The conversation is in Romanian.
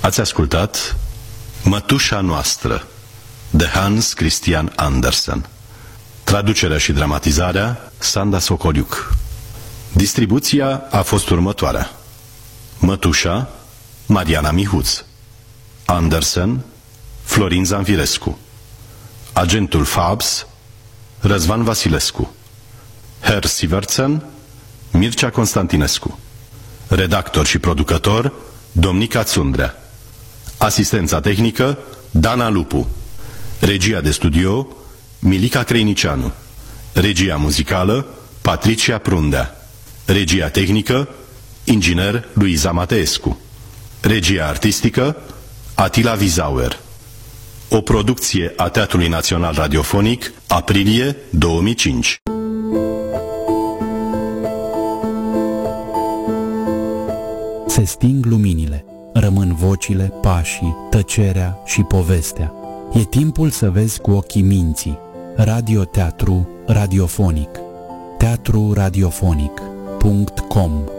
Ați ascultat Mătușa noastră de Hans Christian Andersen. Traducerea și dramatizarea Sanda Socoliuc. Distribuția a fost următoarea: Mătușa, Mariana Mihuț; Andersen, Florin Zanfirescu; Agentul Fabs, Răzvan Vasilescu; Herr Sivertsen, Mircea Constantinescu; redactor și producător, Domnica Țundrea; asistența tehnică, Dana Lupu; regia de studio, Milica Creinicianu; regia muzicală, Patricia Prundea; regia tehnică, inginer Luiza Mateescu; regia artistică, Atila Vizauer. O producție a Teatrului Național Radiofonic, aprilie 2005. Se sting luminile, rămân vocile, pașii, tăcerea și povestea. E timpul să vezi cu ochii minții. Radioteatru radiofonic. teatruradiofonic.com